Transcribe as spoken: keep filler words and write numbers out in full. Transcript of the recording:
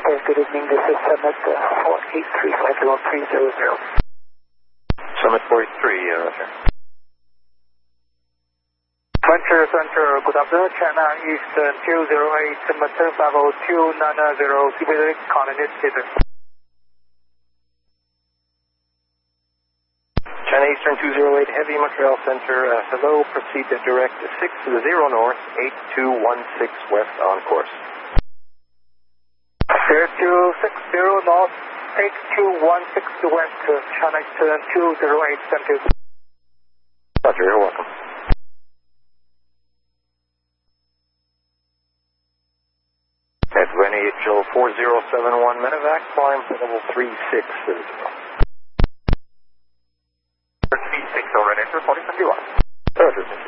Okay, good evening. This is Summit uh, four eight three five zero three zero zero. Summit four eight three, uh, sir. Venture Center, good afternoon. China Eastern two zero eight, Montreal Bravo two nine zero, Quebec, coordinate given. China Eastern two zero eight, Heavy Montreal Center, uh, hello, proceed to direct six zero north, eight two one six west on course. zero two six zero north, eight two one six west, uh, China Eastern two zero eight, thank you. Roger, you're welcome. At Rennie H L four zero seven one, Medevac, climb to level three six zero. three six, already, enter forty fifty-one. Roger.